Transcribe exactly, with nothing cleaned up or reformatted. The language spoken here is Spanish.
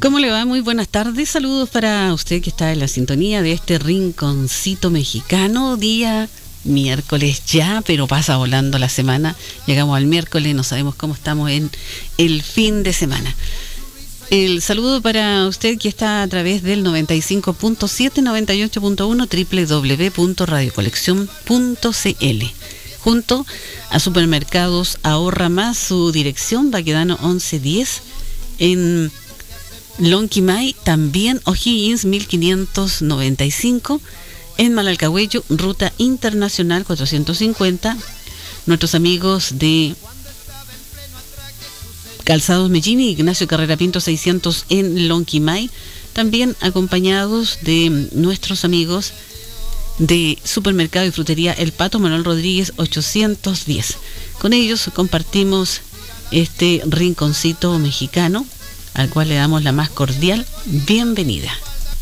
¿Cómo le va? Muy buenas tardes. Saludos para usted que está en la sintonía de este rinconcito mexicano. Día miércoles ya, pero pasa volando la semana. Llegamos al miércoles, no sabemos cómo estamos en el fin de semana. El saludo para usted que está a través del noventa y cinco punto siete, noventa y ocho punto uno, doble u doble u doble u punto radio colección punto c l. Junto a Supermercados Ahorra Más, su dirección Baquedano once diez en Lonquimay, también O'Higgins mil quinientos noventa y cinco, en Malalcahuello, Ruta Internacional cuatrocientos cincuenta. Nuestros amigos de Calzados Mellini, Ignacio Carrera Pinto seiscientos en Lonquimay, también acompañados de nuestros amigos de Supermercado y Frutería El Pato, Manuel Rodríguez ochocientos diez. Con ellos compartimos este rinconcito mexicano, al cual le damos la más cordial bienvenida.